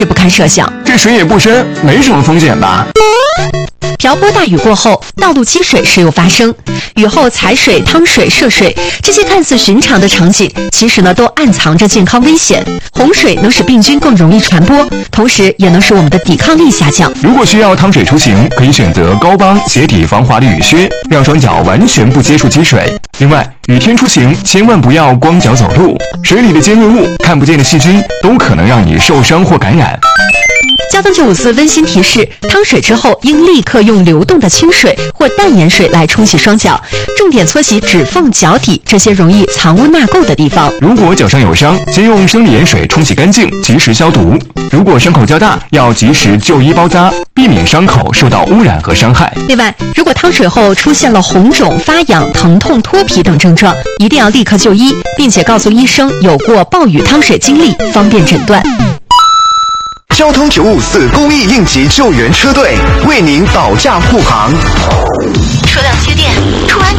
不堪设想。 这水也不深，没什么风险吧？ 瓢泼大雨过后，道路积水时有发生。雨后踩水、趟水、涉水，这些看似寻常的场景，其实呢都暗藏着健康危险。洪水能使病菌更容易传播，同时也能使我们的抵抗力下降。 如果需要趟水出行，可以选择高帮鞋底防滑的雨靴，让双脚完全不接触积水。另外，雨天出行千万不要光脚走路，水里的尖锐物、看不见的细菌都可能让你受伤或感染。 交通954温馨提示：趟水之后应立刻用流动的清水或淡盐水来冲洗双脚，重点搓洗指缝、脚底这些容易藏污纳垢的地方。 如果脚上有伤，先用生理盐水冲洗干净，及时消毒。如果伤口较大，要及时就医包扎，避免伤口受到污染和伤害。 另外，如果趟水后出现了红肿、发痒、疼痛、脱皮等症状，一定要立刻就医，并且告诉医生有过暴雨趟水经历，方便诊断。 交通954公益应急救援车队为您保驾护航。 车辆接电，突然